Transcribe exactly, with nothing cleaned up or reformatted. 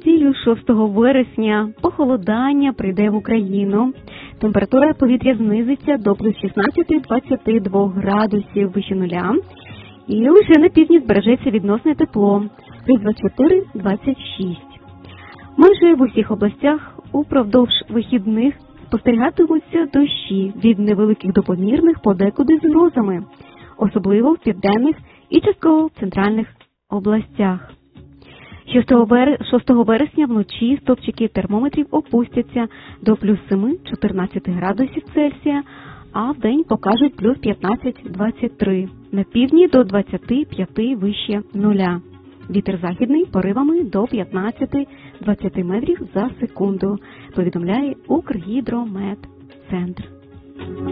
неділю, шостого вересня, похолодання прийде в Україну. Температура повітря знизиться до плюс шістнадцять - двадцять два градусів вище нуля. І лише на півдні збережеться відносне тепло – плюс двадцять чотири - двадцять шість. Майже в усіх областях упродовж вихідних спостерігатимуться дощі від невеликих до помірних подекуди з грозами, особливо в південних і частково в центральних областях. шостого вересня вночі стопчики термометрів опустяться до плюс семи - чотирнадцяти градусів Цельсія, а вдень покажуть плюс п'ятнадцять - двадцять три, на півдні до двадцяти п'яти вище нуля. Вітер західний поривами до п'ятнадцяти - двадцяти метрів за секунду, повідомляє Укргідрометцентр.